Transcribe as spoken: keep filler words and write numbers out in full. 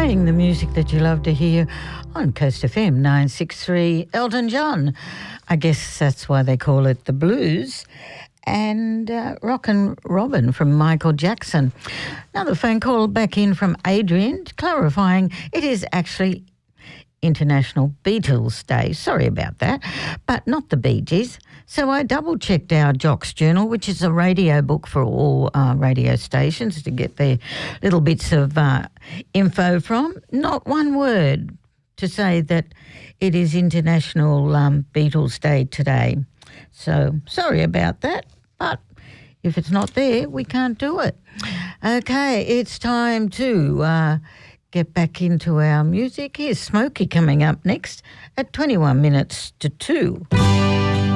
playing the music that you love to hear on Coast F M nine sixty-three. Elton John, I guess that's why they call it the blues, and uh, Rockin' Robin from Michael Jackson. Another phone call back in from Adrian clarifying it is actually International Beatles Day. Sorry about that, but not the Bee Gees. So I double-checked our Jocks Journal, which is a radio book for all uh, radio stations to get their little bits of uh, info from. Not one word to say that it is International um, Beatles Day today. So sorry about that, but if it's not there, we can't do it. Okay, it's time to uh, get back into our music. Here's Smokey coming up next at twenty-one minutes to two.